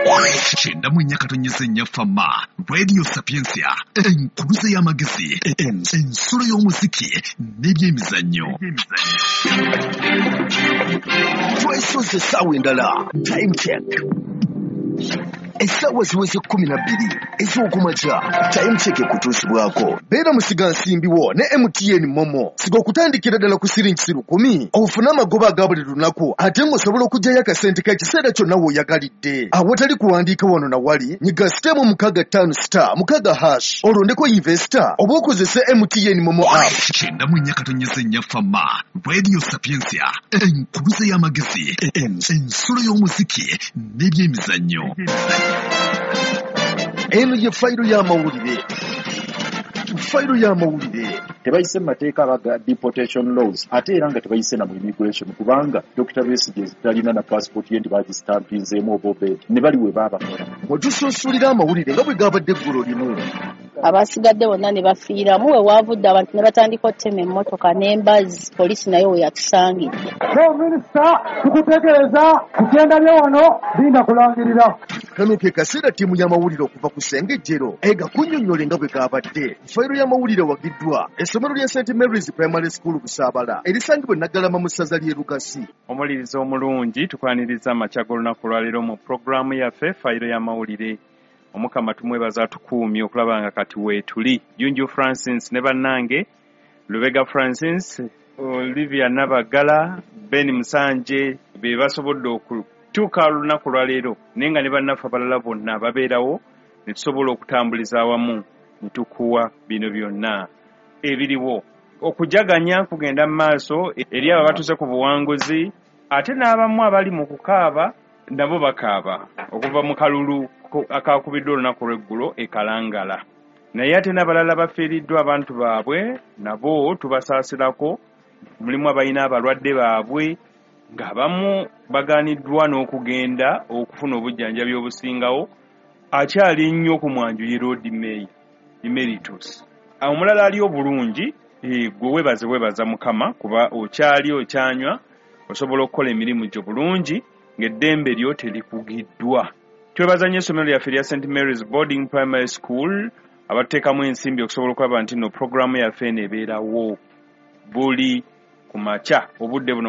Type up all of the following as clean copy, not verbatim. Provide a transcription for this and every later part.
Chenda munyakato nyesenya fama Radio Sapiensia enkuluze y'amagezi ensolo y'omuziki n'ebyemizannyo twesoze essaawa endala time check essaawa ziweze 12 ez'okumakya time check ekutuusibwako beera musiga nsimbiwo ne MTN Momo siga okutandikira ddala ku siringi 10 ofune amagoba aga buli lunaku ate ng'osobola okugyayo akasente k'ekiseera kyonna w'oyagalidde awatali kuwandiika wano na wali nyiga sitemu 65*, olondeko investor oba okozese MTN Momo app. Chenda munyakato nyesenya fama Radio Sapiensia enkuluze y'amagezi ensolo y'omuziki n'ebyemizannyo. Eno ye fayiro y'amawulire. Fayiro y'amawulire tebayise mateeka abaga deportation laws ate era nga tebayise na mu immigration kubanga Dr. Besigye talina na passport ye ndibagistampizeemu obobe ne bali we baabakola. Mutususulira amawulire nga bwe gabadde eggulo limu. Abasigadde bonna ne bafiiramu we waavudde abantu ne batandika ottema emmotoka n'embazzi poliisi nayo we yatusangidde. Minisita tukutegeeza kugenda bye wano binda kulangirira. Kano ke kaseera ttiimu y'amawulire okuva ku Sengejjero ega kunnyonnyole nga bwe gaabadde. Fayiro y'amawulire wagiddwa essomero lya St. Mary's Primary School Busaabala erisangibwa Naggalama mu ssaza ly'e Lukasi. Omuliriza omulungi tukwaniriza amakya g'olunaku lwaleero mu pulogulaamu yaffe Fayiro y'amawulire. Omukama tumwebaza atukuumye okulaba nga kati weetuli. Junju Francis ne bannange Lubega Francis, Olivia Nabagala, Ben Musanje be basobodde okutuuka olunaku lwaleero naye nga ne bannaffe abalala bonna babeerawo ne tusobola okutambuliza awamu ne tukuwa bino byonna ebiriwo. Okujaganya kugenda mu maaso eri abo batuuse ku buwanguzi ate n'abamu abali mu kukaaba nabo bakaaba okuva mu kalulu akakubiddwa olunaku lw'eggulo e Kalangala. Naye ate n'abalala bafiiriddwa abantu baabwe nabo tubasaasirako. Mulimu abalina abalwadde baabwe ng'abamu bagaaniddwa n'okugenda okufuna obujjanjabi obusingawo. Akyali nnyo ku mwanju ye Road May Emeritus. Omulala ali obulungi gwe webaza Mukama kuba okyali okyanywa osobola okukola emirimu gyo bulungi ng'eddembe lyo terikugiddwa. Twebaza nnyo essomero lyaffe lya St. Mary's Boarding Primary School abateekamu ensimbi okusobola okulaba nti no pulogulaamu yaffe eneebeerawo buli ku makya obudde buno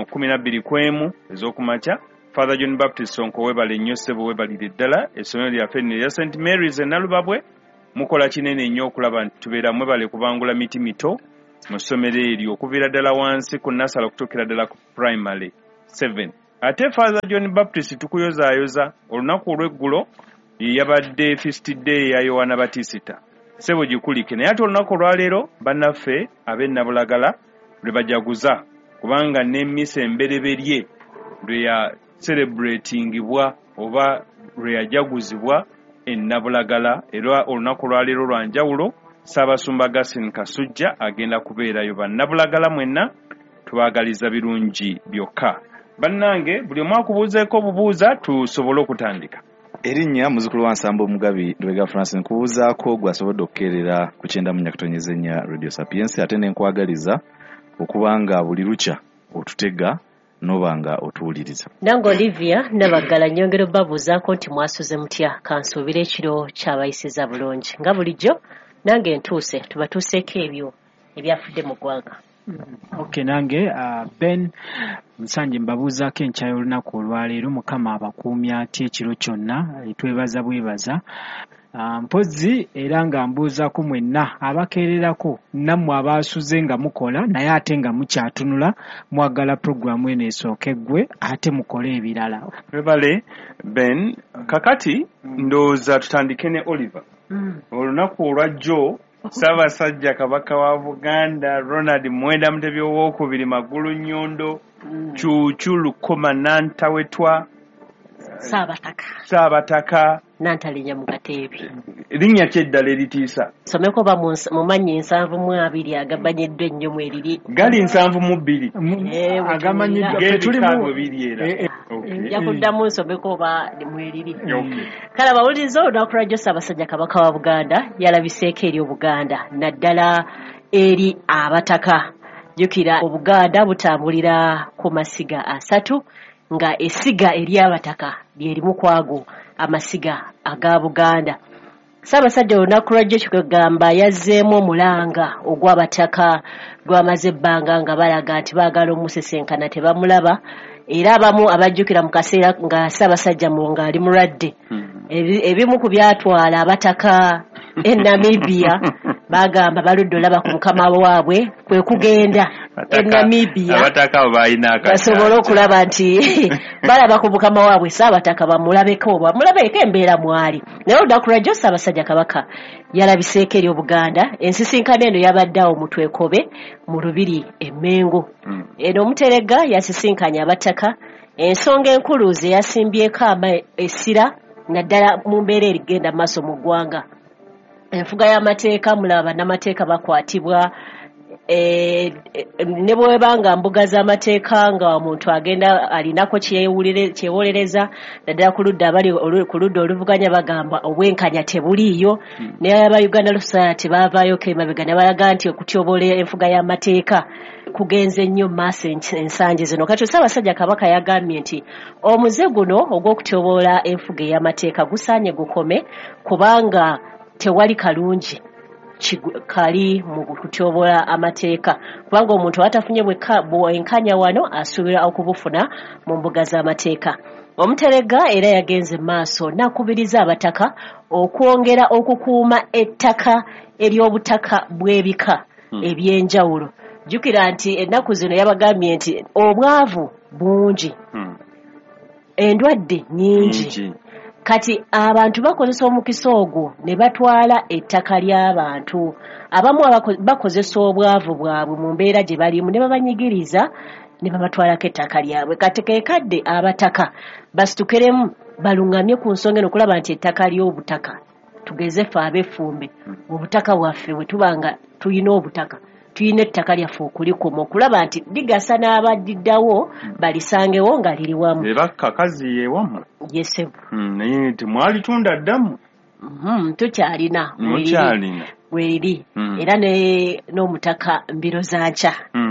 12 ez'okumakya. Father John Baptist Sonko webale nnyo ssebo webalire ddala essomero lyaffe lya St. Mary's Nalubabwe mukola kinene nnyo okulaba nti tubeera mwebale kubangula miti mito mu ssomero eryo okuviira ddala wansi ku nasala okutuukira ddala ku primary 7. Ate Father John Baptist tukuyozaayoza olunaku olw'eggulo yabadde feast day ya Yohana Batisita sebo gikulike naye ate olunaku olwaleero bannaffe ab'e Nabulagala lwe bajaguza kubanga n'emmisa embereberye lwe ya celebratingibwa oba lwe yajaguzibwa e Nabulagala era olunaku olwaleero lwa njawulo. Ssaabasumba Augustine Kasujja agenda kubeerayo. Bannabulagala mwenna tubaagaliza birungi byokka. Bannange buli omu akubuuzeeko obubuuza tusobole okutandika. Erinnya muzukulu wa Nsambo Omugabi Lubega Francis nkubuuzaako gwasobodde okukeerera ku kyenda mu nyakato nyezenya Radio Sapiensia ate nenkwagaliza okubanga buli lukya otutega nobanga otuwuliriza. Nange Olivia Nabagala nyongera babuuzaako nti mwasuze mutya kansuubira ekiro ky'abayisiza bulungi nga bulijjo nange ntuuse tubatuuseeko ebyo ebyafudde mu ggwanga. Okay, nange Ben Musanje mbabuuzaako enkya y'olunaku olwaleero Mukama abakuumya atya ekiro kyonna twebaza bwebaza. Mpozi era nga mbuuzaako mwenna abakeererako nammwe abaasuze nga mukola naye ate nga mukyatunula mwagala pulogulaamu eno esooke ggwe ate mukole ebirala. Webale Ben kakati ndowooza tutandike ne Oliver. Olunaku olwajjo Ssaabasajja Kabaka wa Buganda Ronald Muwenda Mutebi owookubiri Magulu Nnyondo Cuucu Lukoma Nantawetwa Saabataka Nantalinya Mugateebi. Linnya ki eddala eritiisa? Someko ba mumanyi 7:2 agamanyiddwa ennyo mu eriri. Gali 7:2 agamanyiddwa tulimu biriera. Yakuddamu nsomeko ba mu eriri. Kale bawuliza olunaku lwajjo Ssaabasajja Kabaka wa Buganda yalabiseeko eri Obuganda naddala eri abataka. Jjukira Obuganda butambulira ku masiga 3 nga essiga eri abataka lyerimu kwago amasiga aga Buganda. Ssaabasajja olunaku lwajjo kigamba yazzeemu omulanga ogw'abataka gwamaze ebbanga nga balaga nti baagala omusesenkana tebamulaba era abamu abajjukira mu kaseera nga Ssaabasajja Mulongo ali mulwadde ebimu ku byatwala abataka e Namibia bagamba baludde olaba ku mukama waabwe kwe kugenda e Namibia abataka abo balina basobole okulaba nti balaba ku mukama waabwe Saabataka bamulabeko embeera mwali naye olunaku lwajjo Ssaabasajja Kabaka yalabiseeko eri Obuganda ensisinkano eno yabadde awo mu Twekobe mu Lubiri e Mengo eno Omuteregga yasisinkanya abataka ensonga enkulu ze yasimbyeko essira naddala mu mbeera erigenda maaso mu ggwanga enfuga y'amateeka mulaba bannamateeka bakwatibwa ne bwebanga mbuga z'amateeka nga omuntu agenda alinako kyewolereza naddala ku ludda abali ku ludda oluvuganya bagamba obwenkanya tebuliiyo naye aba Uganda Law Society baavaayo emabega ne balaga nti okutyobola enfuga y'amateeka kugenze nnyo maaso ensangi zino kati Ssaabasajja Kabaka yagambye nti omuze guno ogw'okutyobola enfuga ey'amateeka gusaanye gukome kubanga tewali kalungi kali mu kutyobola amateeka kubanga omuntu atafunye bwenkanya wano asuubira okubufuna mu mbuga z'amateeka. Omuteregga era yagenze maaso n'akubiriza abataka okwongera okukuuma ettaka ery'obutaka bw'ebika eby'enjawulo. Jjukira nti ennaku zino yabagambye nti obwavu bungi endwadde nnyingi kati abantu bakozesa omukisa ogwo ne batwala ettaka ly'abantu abamu bakozesa obwavu bwabwe mu mbeera gye balimu ne babanyigiriza ne babatwalako ettaka lyabwe kati kekadde abataka basitukeremu balungamye ku nsonga eno okulaba nti ettaka ly'obutaka tugeze ffe ab'effumbe obutaka bwaffe bwe tubanga tulina obutaka tuyina ettaka lyaffe okulikuma okulaba nti ligasa n'abadiddawo balisangewo nga liri wamu bakakazi yewamu yesebu naye temwalitunda ddamu tukyalina weriri era n'omutaka mbiro za nkya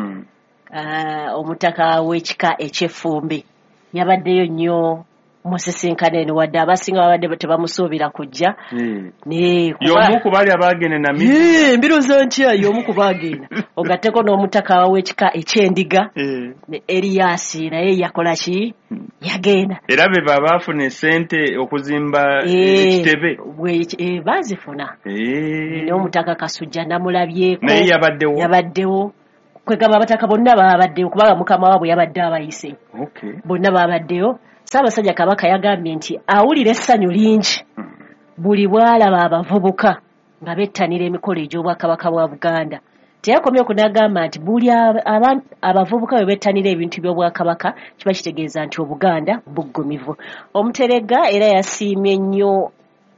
omutaka w'ekika eky'effumbe yabaddeyo nnyo musisinkano eno wadde abasinga babadde tebamusuubira kujja y'omu ku bali abagenda Namibia mbiro za nkya y'omu ku bagenda ogatteko n'omutaka w'ekika eky'endiga Eriasi naye yakola ki yagenda era be baafuna essente okuzimba ekitebe baazifuna n'omutaka Kasujja namulabyeko naye yabaddewo kwegamba abataka bonna babaddewo kubanga mukama waabwe yabadde abayise bonna babaddeyo. Ssaabasajja Kabaka yagambye nti awulira essanyu lingi buli bwalaba abavubuka nga bettanira emikolo egy'Obwakabaka bwa Buganda. Teyakomye okunagamba nti buli abavubuka bwe bettanira ebintu by'Obwakabaka kiba kitegeeza nti Obuganda buggumivu. Omuteregga era yasiimye nnyo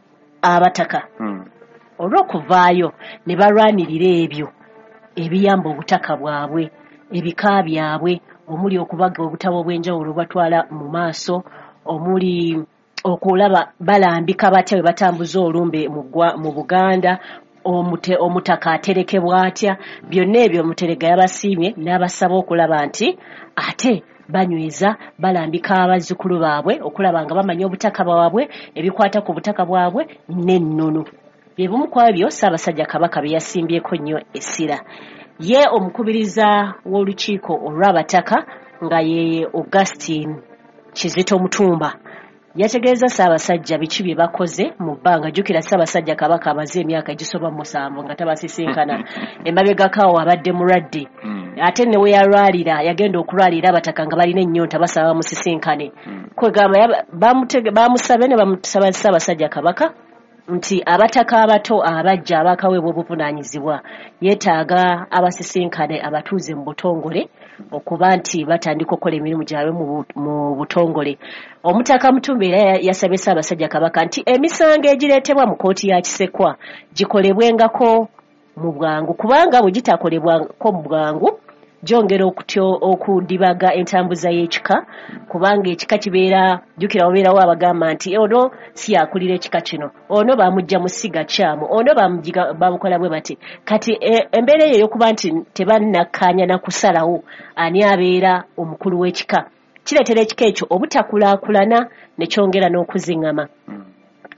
abataka olw'okuvaayo ne balwanirira ebyo ebiyamba obutaka bwabwe ebika byabwe omuli okubaga obutabo bw'enjawulo batwala mu maaso omuli okulaba balambika batya bwe batambuza olumbe mu Buganda omutaka aterekebwa atya byonna ebyo Omuteregga yabasiimye n'abasaba okulaba nti ate banyweza balambika abazzukulu baabwe okulaba nga bamanya obutaka bwabwe ebikwata ku butaka bwabwe n'ennono bye bumu ku ebyo Ssaabasajja Kabaka bye yasimbyeko nnyo essira. Ye omukubiriza w'olukiiko olw'abataka nga ye Augustine Kizito Mutumba yategeeza Ssaabasajja biki bye bakoze mu bbanga. Jjukira Ssaabasajja Kabaka amaze emyaka egisoba 7 nga tabasisinkana emabegakaawo abadde mulwadde ate ne we yalwalira yagenda okulwalira abataka nga balina ennyonta basaba bamusisinkane kwegamba bamusabye ne bamusaba Ssaabasajja Kabaka nti abataka abato abajja abakaweebwa obuvunaanyizibwa yeetaaga abasisinkane abatuuze mu butongole okuba nti batandika okukola emirimu gyabwe mu butongole. Omutaka Mutumba era yasabye Ssaabasajja Kabaka nti emisango egireetebwa mu kkooti ya Kisekwa gikolebwengako mu bwangu kubanga bwe gitakolebwako mu bwangu gyongera okudibaga entambuza y'ekika kubanga ekika kibeera jjukira wabeerawo abagamba nti ono si yakulira ekika kino ono bamujja mu ssiga kyamu ono bamukola bwe bati kati embeera eyo ey'okuba nti tebannakkaanya na kusalawo ani abeera omukulu w'ekika kireetera ekika ekyo obutakulaakulana ne kyongera n'okuziŋŋama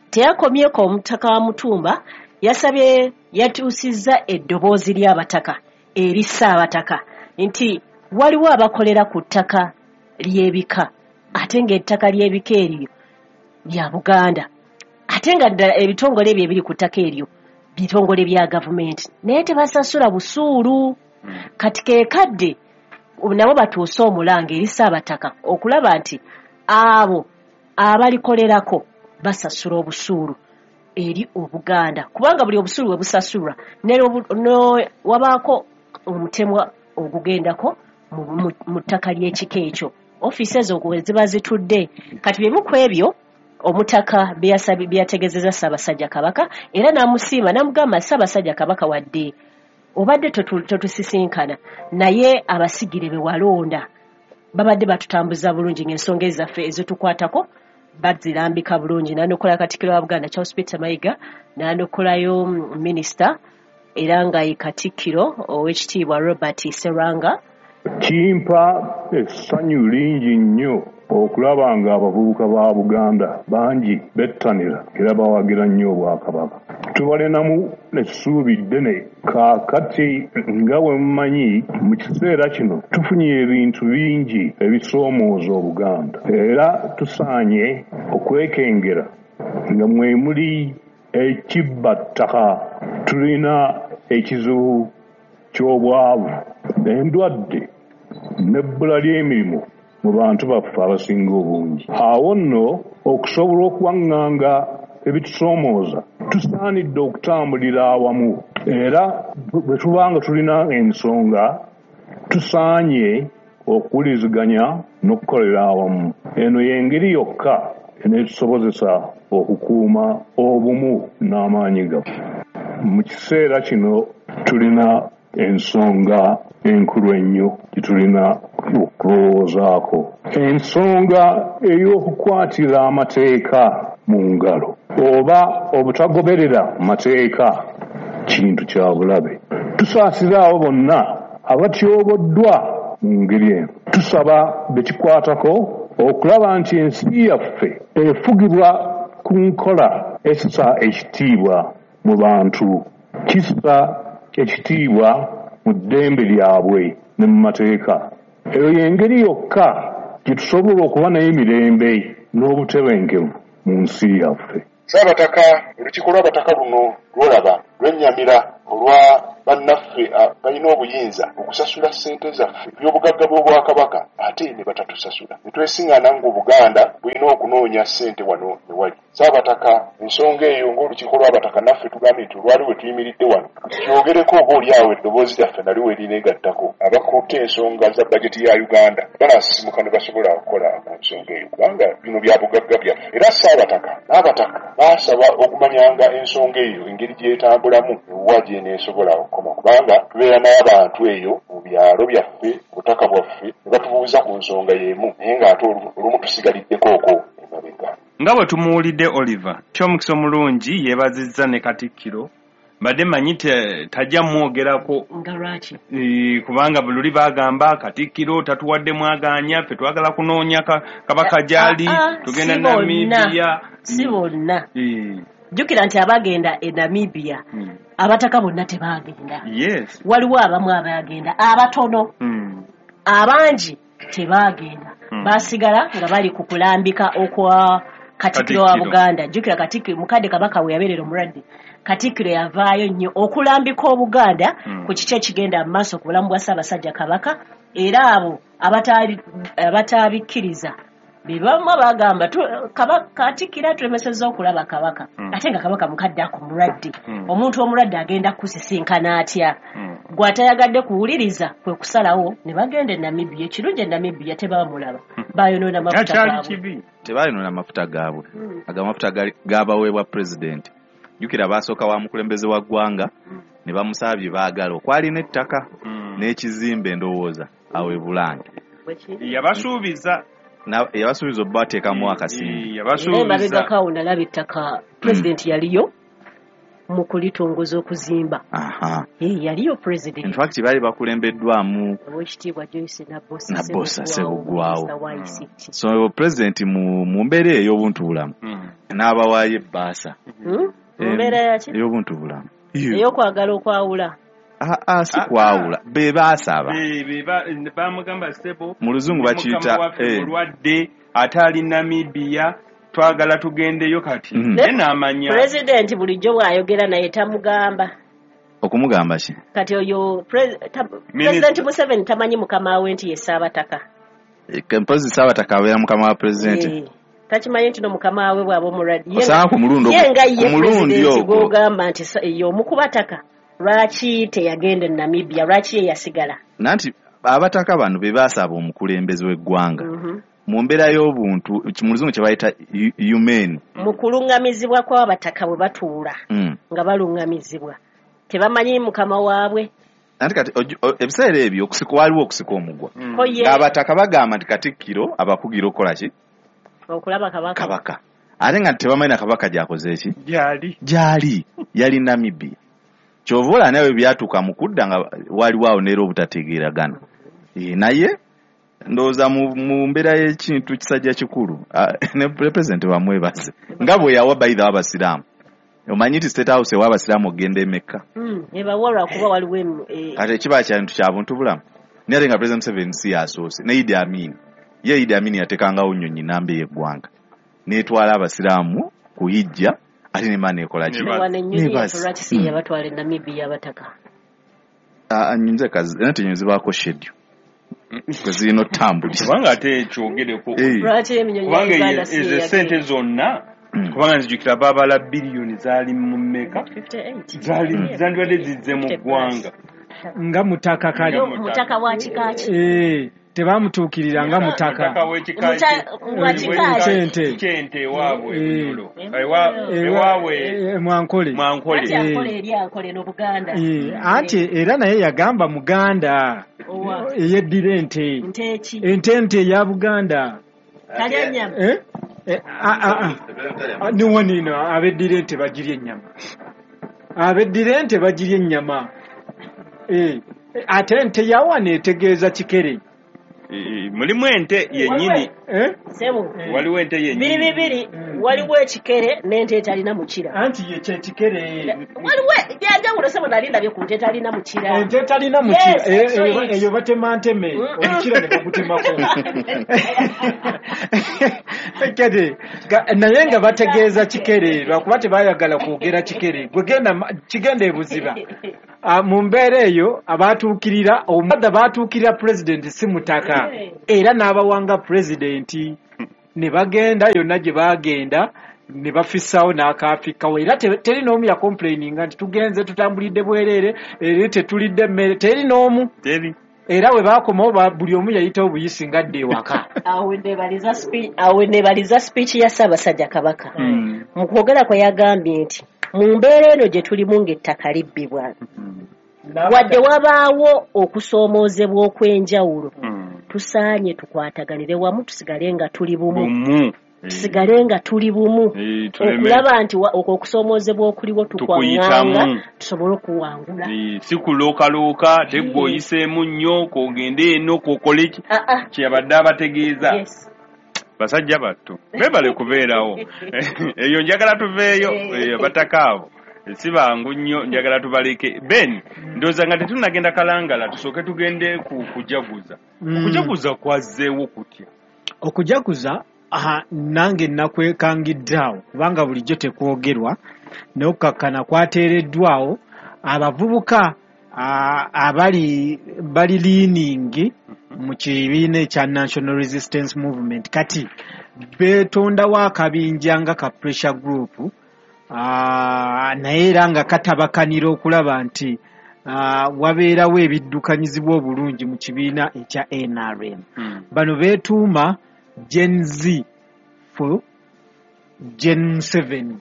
teyakomyeko omutaka wa Mutumba yasabye yatuusizza eddoboozi ly'abataka eri Ssaabataka nti waliwo abakolera ku ttaka ly'ebika ate ng'ettaka ly'ebika eryo lya Buganda ate nga ddala ebitongole ebyo ebiri ku ttaka eryo bitongole bya gavumenti naye tebasasula busuulu kati keekadde nabo batuuse omulanga eri Ssaabataka okulaba nti abo abalikolerako basasula obusuulu eri Obuganda kubanga buli obusuulu bwe busasulwa wabaako omutemwa ogugendako mu ttaka ly'ekika ekyo ofiisi ezo ziba zitudde kati bimu ku ebyo omutaka byategezeza Ssaabasajja Kabaka era n'amusiima n'amugamba Ssaabasajja Kabaka wadde obadde totusisinkana naye abasigire be walonda babadde batutambuza bulungi ng'ensonga ezaffe ezitukwatako bazirambika bulungi n'anokola Katikkiro wa Buganda Charles Peter Mayiga n'anokolayo minisita era nga ye Katikkiro ow'ekitiibwa Robert Seranga. Kimpa essanyu lingi nnyo okulaba nga abavubuka ba Buganda bangi bettanira era bawagira nnyo Obwakabaka. Tubalinamu n'essuubi ddene kaakati nga bwe mumanyi mu kiseera kino tufunye ebintu bingi ebisoomooza Obuganda era tusaanye okwekengera nga mwe muli ekibbattaka tulina ekizibu ky'obwavu endwadde n'ebbula ly'emirimu mu bantu baffe abasinga obungi. Awo nno okusobola okuwaŋŋanga ebitusoomooza tusaanidde okutambulira awamu era bwe tubanga tulina ensonga tusaanye okuwuliziganya n'okukolera awamu. Eno y'engeri yokka eneetusobozesa okukuuma obumu n'amaanyi gaffe. Mu kiseera kino tulina ensonga enkulu ennyo gyetulina okulowoozaako. Ensonga ey'okukwatira amateeka mu ngalo oba obutagoberera mateeka kintu kya bulabe. Tusaasira abo bonna abatyoboddwa mu ngeri eno. Tusaba bekikwatako okulaba nti ensi yaffe efugibwa ku nkola essa ekitiibwa mu bantu, kissa ekitiibwa mu ddembe lyabwe ne mu mateeka. Eyo y'engeri yokka gye tusobola okuba n'emirembe n'obutebenkevu mu nsi yaffe. Ssaabataka olukiiko lw'abataka luno lwolaba lwennyamira olwa bannaffe balina obuyinza okusasula ssente zaffe by'obugagga bw'Obwakabaka ate ne batatusasula. Ne twesiŋŋaana ng'Obuganda bulina okunoonya ssente wano ne wali. Ssaabataka ensonga eyo ng'olukiiko lw'abataka naffe tugambye nti olwali we tuyimiridde wano kyogereko obaolyawo eddoboozi lyaffe nali we lineegattako abakutte ensonga za bajeti ya Uganda banaasisimuka ne basobola okukola mu nsonga eyo kubanga bino bya bugagga byaffe. Era Ssaabataka n'abataka baasaba okumanyanga ensonga eyo engeri gy'etambulamu ewa gy'eneesobola okukoma kubanga tubeera n'abantu eyo mu byalo byaffe butaka bwaffe ne batubuuza ku nsonga y'emu naye ng'ate olumu tusigaliddekooko emabega. Nga bwe tumuwulidde Oliver ky'omukisa omulungi yeebazizza ne Katikkiro mbadde manyi tajja mwogerako nga lwaki kubanga bululi bagamba Katikkiro tatuwadde mwaganya ffe twagala kunoonya kabaka gyali tugenda Namibia. Si bonna jjukira nti abagenda e Namibia abataka bonna tebaagenda. Yes. Waliwo abamu abagenda abatono abangi tebaagenda baasigala nga bali ku kulambika okwa Katikkiro wa Buganda. Jjukira Katikkiro mukadde Kabaka we yabeerera omulwadde Katikkiro yavaayo nnyo okulambika Obuganda ku kiki ekigenda mu maaso ku bulamu bwa Ssaabasajja Kabaka era abo abataabikkiriza be bamu bagamba Katikkiro atulemesezza okulaba Kabaka ate nga Kabaka mukadde ako mulwadde omuntu omulwadde agenda kusisinkana atya gw'atayagadde kuwuliriza kwe kusalawo ne bagenda e Namibia. Ekirungi e Namibia tebamulaba bayonoona mafuta gaabwe. Tebayonoona mafuta gaabwe aga mafuta gaabaweebwa pulezidenti. Jjukira baasooka wa mukulembeze wa ggwanga ne bamusabye baagala okwalina ettaka n'ekizimbe endowooza awe Bulange. Yabasuubiza obba bateekamu akasimbi. Emabega kawo nalaba ettaka pulezidenti yaliyo mu kulitongoza okuzimba. Yaliyo president. In fact bali bakulembeddwamu Oweekitiibwa Joyce Nabbosa Ssebuggwawo. So president mu mbeera ey'obuntubulamu n'abawaayo ebbaasa. Mu mbeera yaki? Ey'obuntubulamu. Ey'okwagala okwawula. Si kwawula be baasaba bamugamba Ssebo mu luzungu bakiyita mulwadde ate ali Namibia twagala tugendeyo kati n'amanya president bulijjo bw'ayogera naye tamugamba okumugamba ki kati oyo president Museveni tamanyi mukama we nti ye Ssaabataka mpozi Ssaabataka abeera mukama wa president takimanyi nti no mukama we bw'aba omulwadde ku mulundi ogwo gw'ogamba nti y'omukubataka lwaki teyagenda e Namibia lwaki ye yasigala nanti abataka bano be baasaba omukulembeze w'eggwanga mu mbeera y'obuntu mu luzungu kye bayita humane mu kulungamizibwa kw'abataka bwe batuula nga balungamizibwa tebamanyi mukama waabwe nanti kati ebiseera ebyo waliwo okusika omugwa ng'abataka bagamba nti Katikkiro abakugira okukola ki okulaba kabaka ate nga tebamanyi na kabaka gy'akoze eki gyali yali Namibia kyova olaba nawe byatuuka mu kudda nga waliwo awo neera obutategeeragana naye ndowooza mu mbeera y'ekintu kisajja kikulu ne pulezidenti bamwebaze nga bwe yawa bayitha w'abasiraamu omanyi nti state house ew'abasiraamu ogenda emekka ebawolwa kuba waliwo kati ekiba kintu kya buntu bulamu naye ate nga President Museveni si yasoose ne Idi Amin Idi Amin yatekangawo nnyonyi namba y'eggwanga n'etwala abasiraamu ku hijja ate nemba nekola ki yabatwala e Namibia abataka nyinze kazi nate nyinze bako schedule kuzino tambuli kubanga ate ekyogereko kubanga ezo sente zonna kubanga nzijukira babala biliyoni zaali mu mmeka 58 zaali zandwadde zizze mu ggwanga nga mutaka kale mutaka wa kikaki tebamutuukirira nga mutaka Kyente ewaabwe Mwankole anti era naye yagamba Muganda eyeddira ente eya Buganda niwanino abeddira ente bagirya ennyama ate ente yawa neetegeeza kikere mulimu ente yennyini waliwo ente yennyini bibiri waliwo ekikere n'ente etalina mukira anti ye kyekikere waliwo byanjawulo sebo nali ndabye ku nte etalina mukira ente etalina mukira eyo batema nteme omukira ne bagutemako kede naye nga bategeeza kikere lwakuba tebayagala kwogera kikere kigenda ebuziba mu mbeera eyo abatuukirira omumadda baatuukirira pulezidenti si mutaka era n'abawanga pulezidenti ne bagenda yonna gye bagenda ne bafissawo n'akaafikawo era teri n'omu yakomplaininga nti tugenze tutambulidde bwereere era tetulidde mmere teri n'omu era we baakomawo buli omu yayitawo buyisi ngadde ewaka awe nebaliza speech ya Ssaabasajja Kabaka mu kwogera kwe yagambye nti mu mbeera eno gye tulimu ng'ettaka libbibwa wadde wabaawo okusoomoozebwa okw'enjawulo tusaanye tukwataganire wamu tusigale nga tuli bumu okulaba nti okwo okusoomoozebwa okuliwo tukwaŋŋanga tusobole okuwangula si kulookalooka tegwe oyiseemu nnyo kogende eno kokole ki kyeyabadde abategeeza basajja battu bebale kubeerawo eyo njagala tuveeyo abataka abo si bangu nnyo njagala tubaleke Ben ndowooza nga tetunagenda Kalangala tusooke tugende kujaguza okujaguza kwazzeewo kutya okujaguza nange nakwekangiddeawo kubanga bulijjo tekwogerwa n'okukakkana kwateereddwawo abavubuka bali leaning mu kibiina ekya National Resistance Movement kati beetondawo akabinja nga ka pressure group naye era nga katabakanira okulaba nti wabeerawo ebiddukanyizibwa obulungi mu kibiina ekya NRM bano beetuuma Gen Z for Gen 7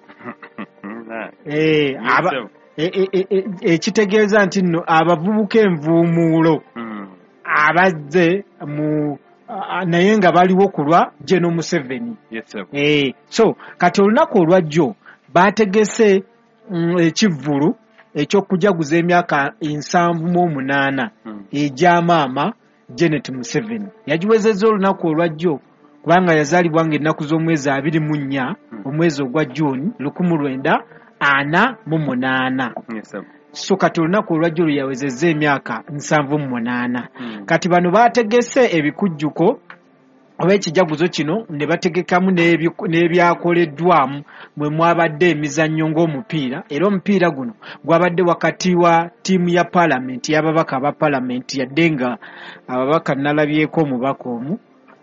ekitegeeza nti nno abavubuka envuumuulo abazze mu naye nga baliwo ku lwa Gen Museveni so kati olunaku olwajjo bategese ekivvulu eky'okujaguza emyaka 78 egya maama Janet Museveni. Yagiwezezza olunaku olwajjo kubanga yazaalibwa ng'ennaku z'omwezi 24 omwezi ogwa June 1948. So kati olunaku olwajjo luyawezezza emyaka 78. Kati bano baategese ebikujjuko oba ekijaguzo kino ne bategekamu n'ebyakoleddwamu mwe mwabadde emizannyo ng'omupiira, era omupiira guno gwabadde wakati wa ttiimu ya paalamenti y'ababaka ba paalamenti yadde nga ababaka nalabyeko omubaka omu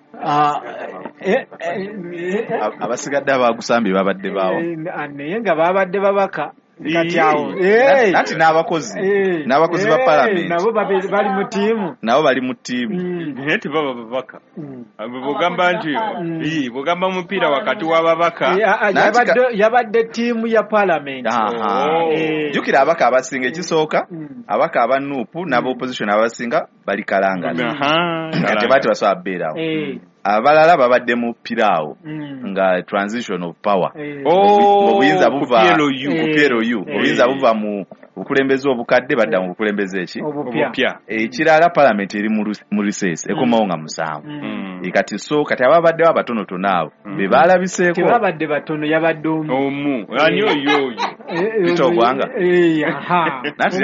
abasigadde abagusambye babadde baawo naye nga babadde babaka kati awo nati n'abakozi ba paalamenti nabo bali mu ttiimu naye tebaba babaka bwogamba nti bwogamba mupiira wakati w'ababaka yabadde ttiimu ya paalamenti. jjukira abaka abasinga ekisooka abaka aba nuupu n'aba opposition abasinga bali kalangana kati bati basobola beerawo abalala babadde mu piraawo nga transition of power obuyinza buva obuyinza buva mu bukulembeze obukadde badda mu bukulembeze obupya ekirala parliament eri mu recess ekomawo nga 7 kati kati ababaddewo abatonotono abo be baalabiseeko tebabadde batono yabadde omu ani oyo Peter Ogwanga nati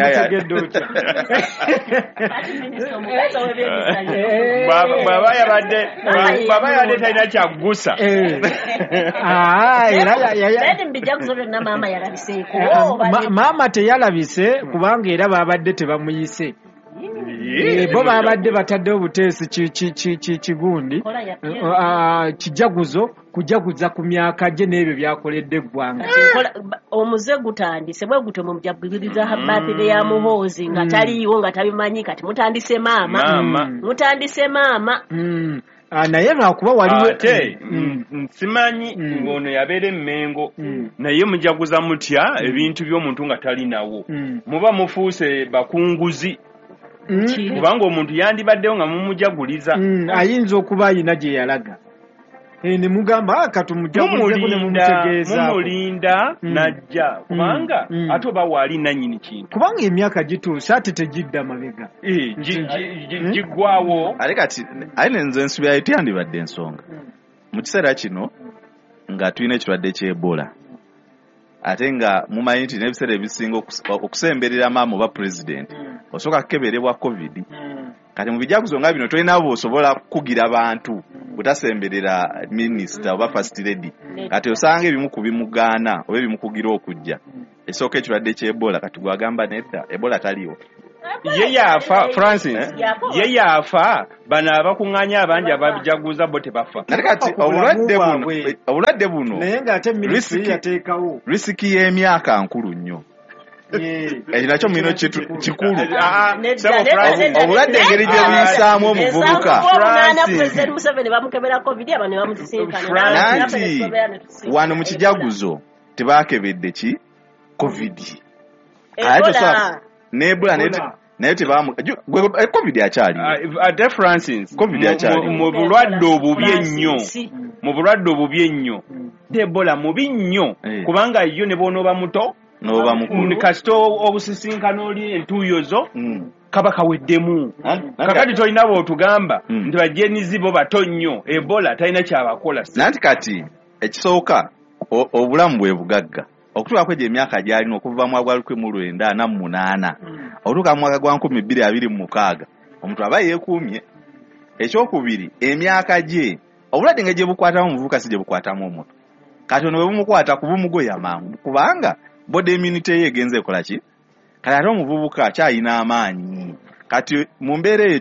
baba yabadde talina kyagusa maama teyalabise kubanga era babadde tebamuyise bo babadde bataddewo buteesi kigundi kijaguzo kujaguza ku myaka gye n'ebyo byakoledde eggwanga. Omuze gutandise bwe gutyo mujaguliriza birthday ya Muhoozi nga taliiwo nga tabimanyi kati mutandise maama naye lwakuba waliwo ate nsimanyi ng'ono yabeera emmengo naye mujaguza mutya ebintu by'omuntu nga talinawo muba mufuuse bakunguzi kubanga omuntu yandibaddewo nga mumujaguliza ayinza okuba ayina gye yalaga ne mugamba mumulinda najja kubanga ate oba waali nannyini kintu kubanga emyaka gituuse ate tegidda mabega giggwawo ate kati aye nenze ensubi yayo teyandibadde ensonga mu kiseera kino nga tulina ekirwadde ky'Ebola ate nga mumanyi nti n'ebiseera ebisinga okusemberera maama oba pulezidenti osooka kukeberebwa covid kati mu bijaguzo nga bino tolinawo bw'osobola kukugira bantu butasemberera minisita oba first lady kati osanga ebimu ku bimugaana oba ebimukugira okujja esooka ekirwadde ky'Ebola kati gwagamba nedda Ebola taliwo ye yaafa Francis ye yaafa bano abakuŋŋaanya abangi ababijaguza bo tebafa nate kati obulwadde buno naye ng'ate minisitiri yateekawo risiki y'emyaka nkulu nnyo nakyo mino kikulu obulwadde engeri gye buyisaamu omuvubuka nanti wano mu kijaguzo tebakebedde ki covid n'Ebola naye tebamu covid akyali ate Francis covid akyali mu bulwadde obubi ennyo Ebola mubi nnyo kubanga yo ne bw'onooba muto n'oba mukulu kasita obusisinkana oli entuuyozo kaba kaweddemu kakati tolina bw'otugamba nti bajenizi bo bato nnyo Ebola talina kyabakola nanti kati ekisooka obulamu bwe bugagga okutuukako egyo emyaka gy'alina okuva mu mwaka gwa 1948 okutuuka mu mwaka gwa 2026 omuntu aba yeekuumye. Ekyokubiri emyaka gye obulwadde nga gye bukwatamu omuvubuka si gye bukwatamu omuntu kati ono bwe bumukwata kuba umugoya mangu kubanga body immunity ye egenze ekola ki kati ate omuvubuka akyalina amaanyi kati mu mbeera